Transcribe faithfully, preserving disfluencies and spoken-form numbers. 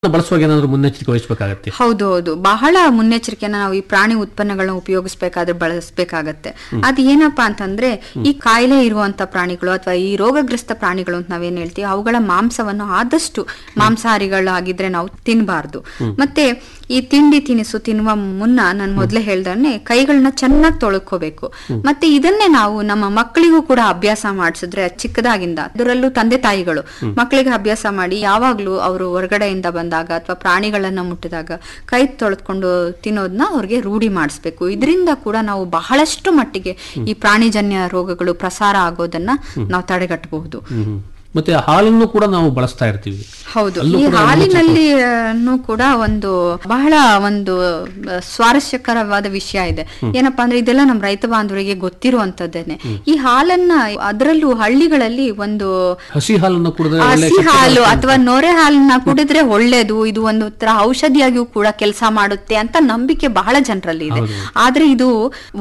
ಬಳಸುವಾಗ ಏನಾದರೂ ಮುನ್ನೆಚ್ಚರಿಕೆ ವಹಿಸಬೇಕಾಗತ್ತೆ? ಹೌದು ಹೌದು ಬಹಳ ಮುನ್ನೆಚ್ಚರಿಕೆನ ನಾವು ಈ ಪ್ರಾಣಿ ಉತ್ಪನ್ನಗಳನ್ನ ಉಪಯೋಗಿಸಬೇಕಾದ್ರೆ ಬಳಸಬೇಕಾಗತ್ತೆ. ಅದು ಏನಪ್ಪಾ ಅಂತಂದ್ರೆ ಈ ಕಾಯಿಲೆ ಇರುವಂತ ಪ್ರಾಣಿಗಳು ಅಥವಾ ಈ ರೋಗಗ್ರಸ್ತ ಪ್ರಾಣಿಗಳು ಅಂತ ನಾವೇನ್ ಹೇಳ್ತೀವಿ ಅವುಗಳ ಮಾಂಸವನ್ನು ಆದಷ್ಟು ಮಾಂಸಾಹಾರಿಗಳಾಗಿದ್ರೆ ನಾವು ತಿನ್ನಬಾರ್ದು. ಮತ್ತೆ ಈ ತಿಂಡಿ ತಿನಿಸು ತಿನ್ನುವ ಮುನ್ನ ನಾನು ಮೊದಲೇ ಹೇಳ್ದಂಗೆ ಕೈಗಳನ್ನ ಚೆನ್ನಾಗಿ ತೊಳ್ಕೋಬೇಕು. ಮತ್ತೆ ಇದನ್ನೇ ನಾವು ನಮ್ಮ ಮಕ್ಕಳಿಗೂ ಕೂಡ ಅಭ್ಯಾಸ ಮಾಡಿಸಿದ್ರೆ ಚಿಕ್ಕದಾಗಿಂದ, ಅದರಲ್ಲೂ ತಂದೆ ತಾಯಿಗಳು ಮಕ್ಕಳಿಗೆ ಅಭ್ಯಾಸ ಮಾಡಿ ಯಾವಾಗ್ಲೂ ಅವರು ಹೊರಗಡೆಯಿಂದ ಬಂದಾಗ ಅಥವಾ ಪ್ರಾಣಿಗಳನ್ನ ಮುಟ್ಟಿದಾಗ ಕೈ ತೊಳೆದುಕೊಂಡು ತಿನ್ನೋದನ್ನ ಅವ್ರಿಗೆ ರೂಢಿ ಮಾಡಿಸ್ಬೇಕು. ಇದರಿಂದ ಕೂಡ ನಾವು ಬಹಳಷ್ಟು ಮಟ್ಟಿಗೆ ಈ ಪ್ರಾಣಿಜನ್ಯ ರೋಗಗಳು ಪ್ರಸಾರ ಆಗೋದನ್ನ ನಾವು ತಡೆಗಟ್ಟಬಹುದು. ಮತ್ತೆ ಹಾಲನ್ನು ಕೂಡ ನಾವು ಬಳಸ್ತಾ ಇರ್ತೀವಿ. ಹೌದು, ಈ ಹಾಲಿನಲ್ಲಿ ಕೂಡ ಒಂದು ಬಹಳ ಒಂದು ಸ್ವಾರಸ್ಯಕರವಾದ ವಿಷಯ ಇದೆ. ಏನಪ್ಪಾ ಅಂದ್ರೆ ಇದೆಲ್ಲ ನಮ್ಮ ರೈತ ಬಾಂಧವರಿಗೆ ಗೊತ್ತಿರುವಂತದ್ದೇನೆ. ಈ ಹಾಲನ್ನ ಅದರಲ್ಲೂ ಹಳ್ಳಿಗಳಲ್ಲಿ ಒಂದು ಹಸಿ ಹಾಲನ್ನು ಕುಡಿದ್ರೆ ಹಸಿ ಹಾಲು ಅಥವಾ ನೊರೆ ಹಾಲನ್ನ ಕುಡಿದ್ರೆ ಒಳ್ಳೇದು, ಇದು ಒಂದು ತರ ಔಷಧಿಯಾಗಿಯೂ ಕೂಡ ಕೆಲಸ ಮಾಡುತ್ತೆ ಅಂತ ನಂಬಿಕೆ ಬಹಳ ಜನರಲ್ಲಿ ಇದೆ. ಆದ್ರೆ ಇದು